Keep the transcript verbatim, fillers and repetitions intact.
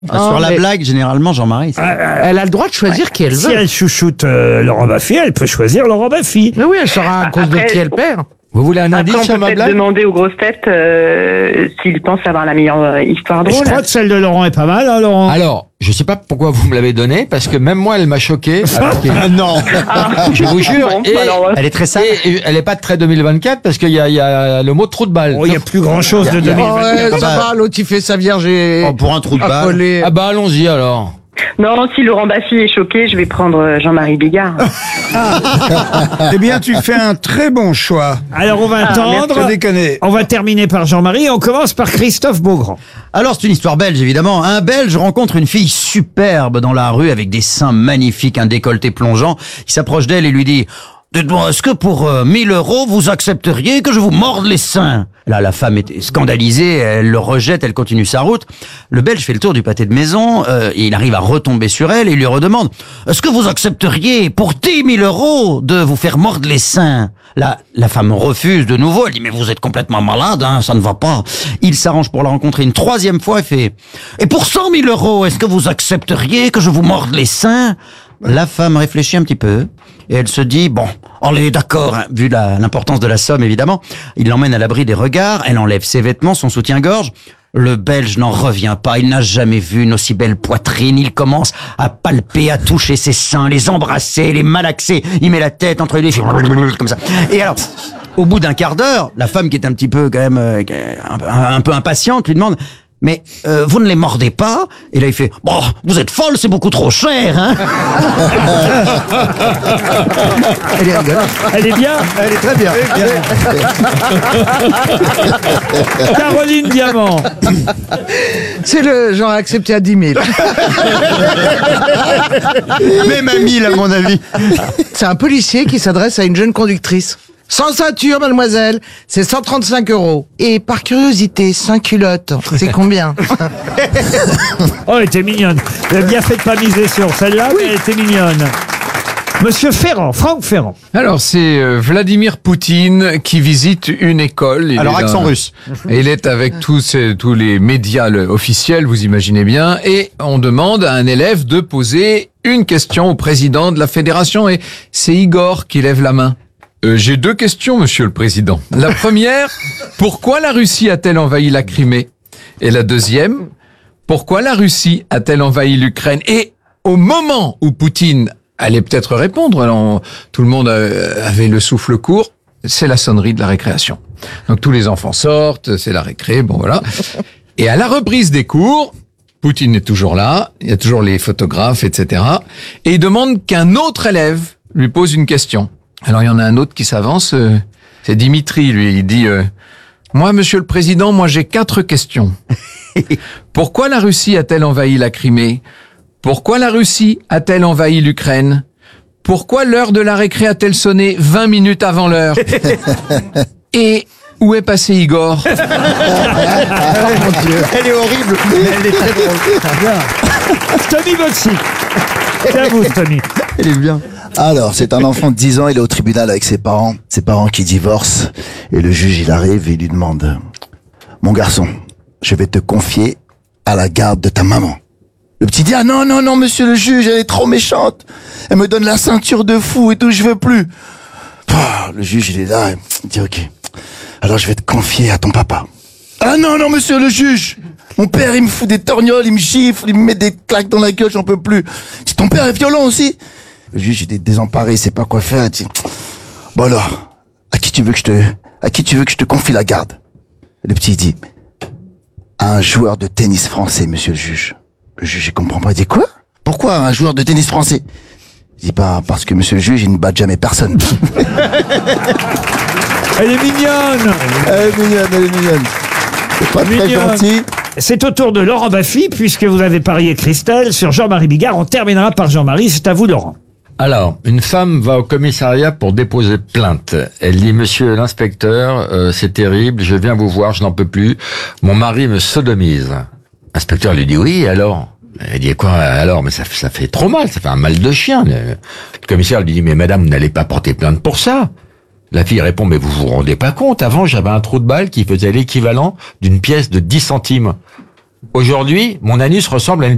Ah, sur la mais- blague, généralement, Jean-Marie. c'est- Elle a le droit de choisir qui elle Si veut. elle chouchoute euh, Laurent Baffy, elle peut choisir Laurent Baffy. Mais oui, elle saura à cause de Après- qui elle perd. Vous voulez un Après, indice on sur peut ma peut-être blague? demander aux grosses têtes euh, s'ils pensent avoir la meilleure euh, histoire Je drôle. crois que celle de Laurent est pas mal, hein, Laurent. Alors, je sais pas pourquoi vous me l'avez donnée, parce que même moi, elle m'a choqué. Alors que- Ah non. je vous jure. Bon, et, alors, ouais. Elle est très sage. et- et elle est pas très deux mille vingt-quatre, parce qu'il y a, il y a le mot trou de balle. Oh, il n'y a plus grand chose de deux mille vingt. Oh, ouais, Ah ça bah- va, l'autre il fait sa vierge et Oh, pour un trou de balle. accolé. Ah bah, allons-y, alors. Non, si Laurent Baffy est choqué, je vais prendre euh, Jean-Marie Bigard. Eh bien, tu fais un très bon choix. Alors on va Ah, attendre. Sans déconner. On va terminer par Jean-Marie. On commence par Christophe Beaugrand. Alors, c'est une histoire belge, évidemment. Un Belge rencontre une fille superbe dans la rue avec des seins magnifiques, un décolleté plongeant. Il s'approche d'elle et lui dit « Dites-moi, est-ce que pour euh, mille euros, vous accepteriez que je vous morde les seins ?» Là, la femme est scandalisée, elle le rejette, elle continue sa route. Le Belge fait le tour du pâté de maison, euh, et il arrive à retomber sur elle et il lui redemande « Est-ce que vous accepteriez pour dix mille euros de vous faire mordre les seins ?» Là, la femme refuse de nouveau, elle dit « Mais vous êtes complètement malade, hein, ça ne va pas. » Il s'arrange pour la rencontrer une troisième fois et fait « Et pour cent mille euros, est-ce que vous accepteriez que je vous morde les seins ?» La femme réfléchit un petit peu et elle se dit, bon, allez, d'accord, hein, vu la- l'importance de la somme, évidemment. Il l'emmène à l'abri des regards, elle enlève ses vêtements, son soutien-gorge. Le Belge n'en revient pas, il n'a jamais vu une aussi belle poitrine. Il commence à palper, à toucher ses seins, les embrasser, les malaxer. Il met la tête entre les filles, comme ça. Et alors, au bout d'un quart d'heure, la femme qui est un petit peu, quand même, euh, un, un- un peu impatiente, lui demande, mais euh, vous ne les mordez pas? Et là, il fait, bon, vous êtes folle, c'est beaucoup trop cher, hein? Elle est rigolote. Elle est bien. Elle est très bien. Caroline Diamant. C'est le genre accepté à dix mille. Même à mille, à mon avis. C'est un policier qui s'adresse à une jeune conductrice. Sans ceinture, mademoiselle, c'est cent trente-cinq euros. Et par curiosité, sans culotte, c'est combien? Oh, elle était mignonne. Vous avez bien fait de pas miser sur celle-là, mais elle était mignonne. Monsieur Ferrand, Franck Ferrand. Alors, c'est euh, Vladimir Poutine qui visite une école. Il Alors, est accent dans- russe. Et il est avec tous, ces- tous les médias le- officiels, vous imaginez bien, et on demande à un élève de poser une question au président de la fédération, et c'est Igor qui lève la main. Euh, j'ai deux questions, monsieur le président. La première, pourquoi la Russie a-t-elle envahi la Crimée? Et la deuxième, pourquoi la Russie a-t-elle envahi l'Ukraine? Et au moment où Poutine allait peut-être répondre, alors, tout le monde euh, avait le souffle court, c'est la sonnerie de la récréation. Donc tous les enfants sortent, c'est la récré, bon voilà. Et à la reprise des cours, Poutine est toujours là, il y a toujours les photographes, et cetera. Et il demande qu'un autre élève lui pose une question. Alors il y en a un autre qui s'avance, euh, c'est Dimitri, lui, il dit euh, « Moi, monsieur le président, moi j'ai quatre questions. Pourquoi la Russie a-t-elle envahi la Crimée? Pourquoi la Russie a-t-elle envahi l'Ukraine? Pourquoi l'heure de la récré a-t-elle sonné vingt minutes avant l'heure? Et où est passé Igor? » Elle est horrible. Elle est très drôle. Tony Bozzi. C'est à vous, Tony. Elle est bien. Alors, c'est un enfant de dix ans, il est au tribunal avec ses parents, ses parents qui divorcent, et le juge, il arrive et il lui demande, mon garçon, je vais te confier à la garde de ta maman. Le petit dit, ah non, non, non, monsieur le juge, elle est trop méchante, elle me donne la ceinture de fou et tout, je veux plus. Pouah, le juge, il est là, il dit, ok, alors je vais te confier à ton papa. Ah non, non, monsieur le juge, mon père, il me fout des torgnoles, il me gifle, il me met des claques dans la gueule, j'en peux plus. Si ton père est violent aussi. Le juge, il est désemparé, il sait pas quoi faire. Il dit, bon alors, à qui tu veux que je te, à qui tu veux que je te confie la garde? Le petit, il dit, à un joueur de tennis français, monsieur le juge. Le juge, il comprend pas. Il dit, quoi? Pourquoi un joueur de tennis français? Il dit, bah, parce que monsieur le juge, il ne bat jamais personne. Elle est mignonne. Elle est mignonne, elle est mignonne. C'est pas très Mignonne. gentil. C'est au tour de Laurent Baffy, puisque vous avez parié Christelle sur Jean-Marie Bigard. On terminera par Jean-Marie. C'est à vous, Laurent. Alors, une femme va au commissariat pour déposer plainte. Elle dit, monsieur l'inspecteur, euh, c'est terrible, je viens vous voir, je n'en peux plus. Mon mari me sodomise. L'inspecteur lui dit, oui, alors? Elle dit, quoi, alors? Mais ça, ça fait trop mal, ça fait un mal de chien. Le, le commissaire lui dit, mais madame, vous n'allez pas porter plainte pour ça. La fille répond, mais vous vous rendez pas compte, avant j'avais un trou de balle qui faisait l'équivalent d'une pièce de dix centimes. Aujourd'hui, mon anus ressemble à une